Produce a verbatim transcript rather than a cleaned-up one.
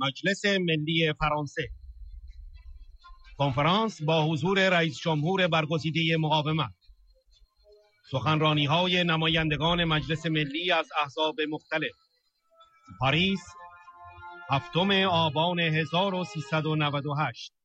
مجلس ملی فرانسه. کنفرانس با حضور رئیس جمهور برگزیده مقاومت. سخنرانی‌های نمایندگان مجلس ملی از احزاب مختلف. پاریس، هفتم آبان هزار و سیصد و نود و هشت.